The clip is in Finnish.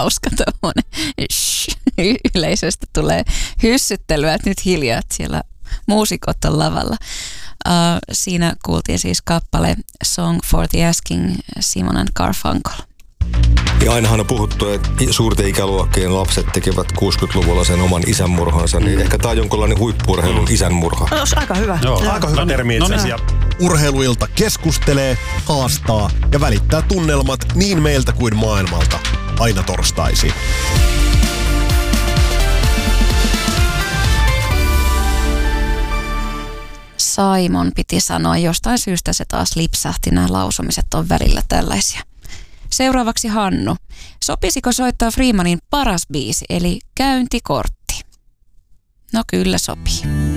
hauska tommonen. Yleisöstä tulee hyssyttelyä, että nyt hiljaa, että siellä muusikot on lavalla. Siinä kuultiin siis kappale Song for the Asking, Simon and Garfunkel. Ja ainahan on puhuttu, että suurten ikäluokkien lapset tekevät 60-luvulla sen oman isänmurhansa, niin ehkä tämä on jonkinlainen huippu-urheilun isänmurha. No, aika hyvä. Joo. Aika hyvä termi itse asiassa. Urheiluilta keskustelee, haastaa ja välittää tunnelmat niin meiltä kuin maailmalta. Aina torstaisin. Simon piti sanoa, jostain syystä se taas lipsahti. Nämä lausumiset on välillä tällaisia. Seuraavaksi Hannu. Sopisiko soittaa Freemanin paras biisi, eli Käyntikortti? No kyllä sopii.